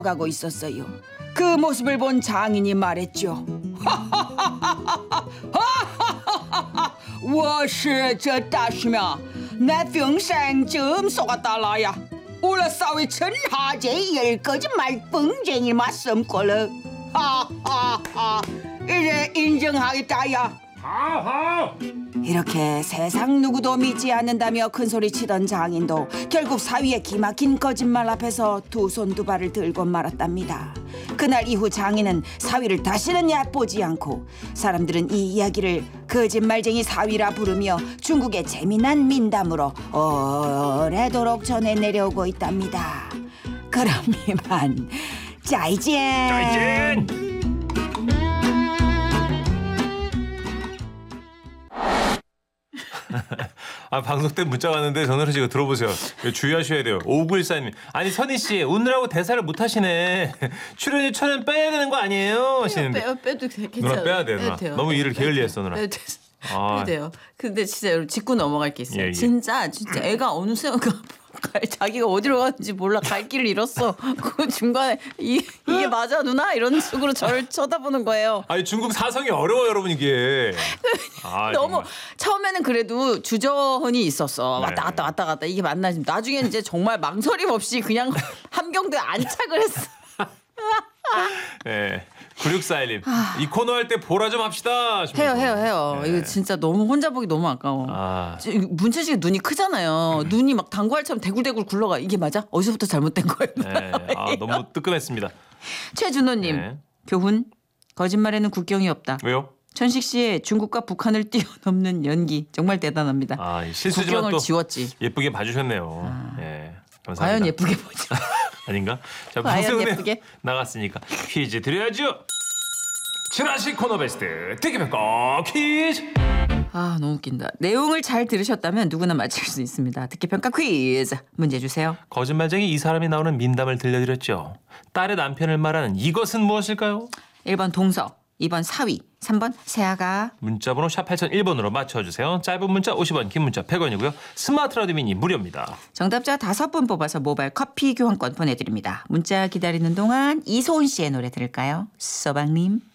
가고 있었어요. 그 모습을 본 장인이 말했죠. 我是这大师庙내 평생 처음 속았달라야. 우리 사회 천하제 일 거짓말 뻥쟁이 맞선 꼴러. 하하하. 이제 인정하겠다야. 이렇게 세상 누구도 믿지 않는다며 큰소리치던 장인도 결국 사위의 기막힌 거짓말 앞에서 두 손 두 발을 들고 말았답니다. 그날 이후 장인은 사위를 다시는 얕보지 않고 사람들은 이 이야기를 거짓말쟁이 사위라 부르며 중국의 재미난 민담으로 오래도록 전해 내려오고 있답니다. 그럼 이만 짜이젠. 방송 때 문자 왔는데 전화로 지금 들어보세요. 주의하셔야 돼요. 5914님. 아니 선희씨 웃느라고 대사를 못하시네. 출연료 1,000원 빼야 되는 거 아니에요? 하시는데. 빼도 괜찮아요. 누나 빼야 돼 누나. 너무 일을 게을리했어 누나. 빼도 돼요. 근데 진짜 여러분 짚고 넘어갈 게 있어요. 예. 진짜 애가 어느 순간 자기가 어디로 가는지 몰라 갈 길을 잃었어. 그 중간에 이게 맞아 누나? 이런 식으로 저를 쳐다보는 거예요. 아니 중국 사성이 어려워 여러분 이게. 너무 정말. 처음에는 그래도 주저흔이 있었어. 네. 왔다 갔다 이게 맞나 싶. 나중에는 이제 정말 망설임 없이 그냥 함경도에 안착을 했어. 네. 9641님. 이 코너 할 때 보라 좀 합시다. 해요. 네. 이거 진짜 너무 혼자 보기 너무 아까워. 문채식이 눈이 크잖아요. 눈이 막 당구알처럼 대굴대굴 굴러가. 이게 맞아? 어디서부터 잘못된 거예요? 네. 너무 뜨끔했습니다. 최준호님. 네. 교훈. 거짓말에는 국경이 없다. 왜요? 천식 씨의 중국과 북한을 뛰어넘는 연기 정말 대단합니다. 실수지만 국경을 또 지웠지. 예쁘게 봐주셨네요. 네. 감사합니다. 과연 예쁘게 보죠. 아닌가? 자, 과연 방송에 예쁘게? 나갔으니까 퀴즈 드려야죠. 지라시 코너 베스트 듣기평가 퀴즈. 너무 웃긴다. 내용을 잘 들으셨다면 누구나 맞힐 수 있습니다. 듣기평가 퀴즈 문제 주세요. 거짓말쟁이 이 사람이 나오는 민담을 들려드렸죠. 딸의 남편을 말하는 이것은 무엇일까요? 1번 동서, 2번 사위, 3번 새아가. 문자번호 샵 8001번으로 맞춰주세요. 짧은 문자 50원, 긴 문자 100원이고요. 스마트 라디오 미니 무료입니다. 정답자 5분 뽑아서 모바일 커피 교환권 보내드립니다. 문자 기다리는 동안 이소은 씨의 노래 들을까요? 서방님.